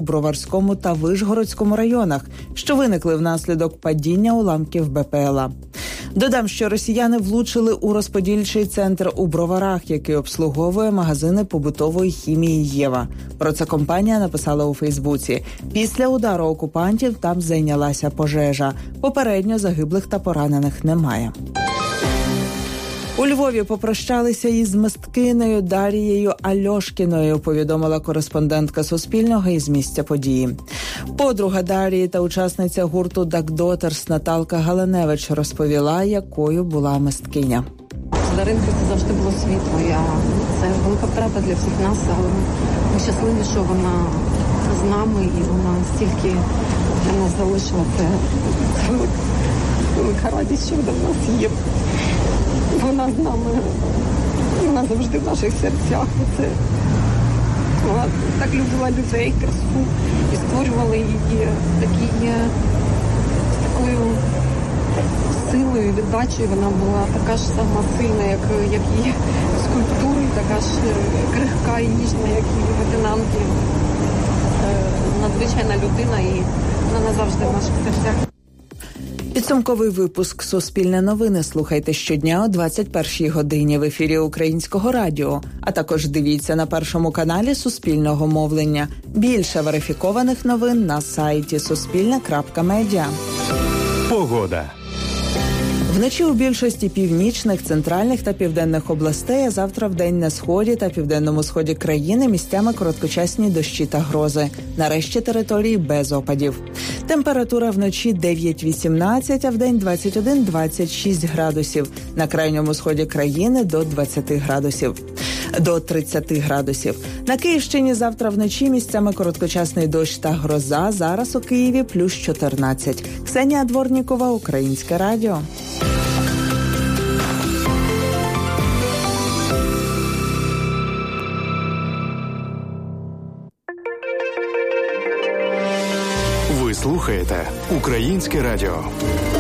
Броварському та Вишгородському районах, що виникли внаслідок падіння уламків БПЛА. Додам, що росіяни влучили у розподільчий центр у Броварах, який обслуговує магазини побутової хімії «Єва». Про це компанія написала у Фейсбуці. Після удару окупантів там зайнялася пожежа. Попередньо загиблих та поранених немає. У Львові попрощалися із мисткинею Дарією Альошкіною, повідомила кореспондентка Суспільного із місця події. Подруга Дарії та учасниця гурту «Duck Daughters» Наталка Галаневич розповіла, якою була мисткиня. Даринка – це завжди було світло. Це велика втрата для всіх нас, але ми щасливі, що вона з нами і вона стільки для нас залишила. Це велика радість, що вона в нас є. Вона з нами, вона завжди в наших серцях. Вона так любила людей, красу, і створювала її з такою силою, віддачею. Вона була така ж сама сильна, як її скульптури, така ж крихка і ніжна, як її витинанки. Надзвичайна людина, і вона назавжди в наших серцях. Підсумковий випуск «Суспільне новини» слухайте щодня о 21-й годині в ефірі Українського радіо, а також дивіться на Першому каналі Суспільного мовлення. Більше верифікованих новин на сайті suspilne.media. Погода. Вночі у більшості північних, центральних та південних областей, а завтра вдень на сході та південному сході країни місцями короткочасні дощі та грози. На решті території без опадів. Температура вночі 9-18, а вдень 21-26 градусів. На крайньому сході країни до 20 градусів. До 30 градусів. На Київщині завтра вночі місцями короткочасний дощ та гроза. Зараз у Києві плюс 14. Ксенія Дворнікова, Українське радіо. Ви слухаєте Українське радіо.